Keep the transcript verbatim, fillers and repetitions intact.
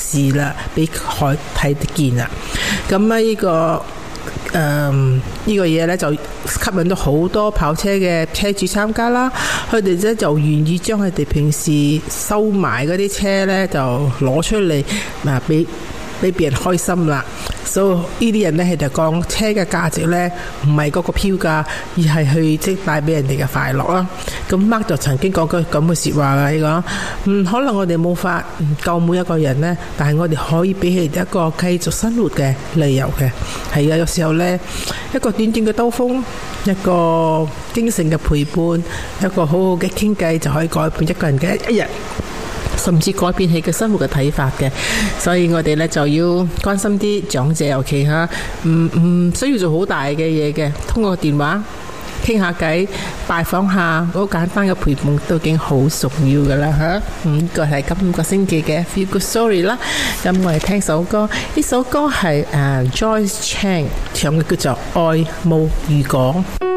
視啦，俾海睇得見啦。咁啊呢個誒、嗯這個、呢個嘢咧就吸引到好多跑車嘅車主參加啦，佢哋咧就願意將佢哋平時收埋嗰啲車咧就攞出嚟嗱俾俾別人開心啦。所以呢啲人咧，佢就講車嘅價值咧唔係嗰個票價，而係去即係帶俾人哋嘅快樂啦。咁 Mark 就曾經講過咁嘅説話啦，佢講嗯可能我哋冇法救每一個人咧，但係我哋可以俾佢哋一個繼續生活嘅理由嘅。係啊，有時候咧一個短短嘅兜風，一個精神嘅陪伴，一個好好嘅傾偈，就可以改變一個人嘅一日，甚至改變佢嘅生活嘅睇法嘅。所以我哋咧就要關心啲長者，尤其嚇唔唔需要做好大嘅嘢嘅，通過電話傾下偈，拜訪下，好簡單嘅陪伴都已經好重要噶啦嚇。咁呢個係今個星期嘅 Feel Good Story 啦。咁我哋聽首歌，呢首歌係誒 Joyce Chang 唱嘅，叫做《愛慕如果》。